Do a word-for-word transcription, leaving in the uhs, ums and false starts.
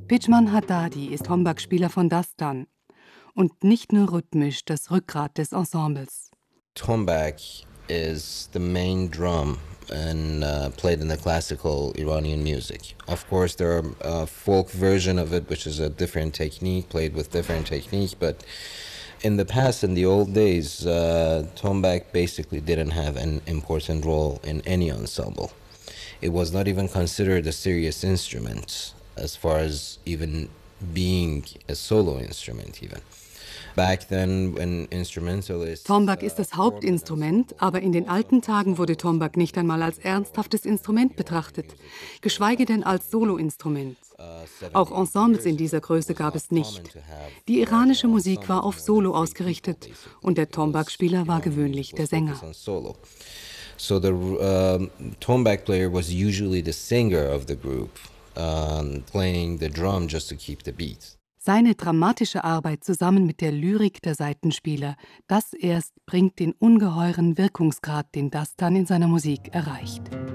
Pejman Haddadi ist Tombak-Spieler von Dastan und nicht nur rhythmisch das Rückgrat des Ensembles. Tombak is the main drum and uh, played in the classical Iranian music. Of course, there are a folk version of it, which is a different technique, played with different technique, but in the past, in the old days, uh, tombak basically didn't have an important role in any ensemble. It was not even considered a serious instrument as far as even being a solo instrument even. Back then, when instrumentalists, Tombak ist das Hauptinstrument, aber in den alten Tagen wurde Tombak nicht einmal als ernsthaftes Instrument betrachtet, geschweige denn als Soloinstrument. Auch Ensembles in dieser Größe gab es nicht. Die iranische Musik war auf Solo ausgerichtet und der Tombak-Spieler war gewöhnlich der Sänger. So the uh, tombak player was usually the singer of the group, um, playing the drum just to keep the beat. Seine dramatische Arbeit zusammen mit der Lyrik der Saitenspieler, das erst bringt den ungeheuren Wirkungsgrad, den Dastan in seiner Musik erreicht.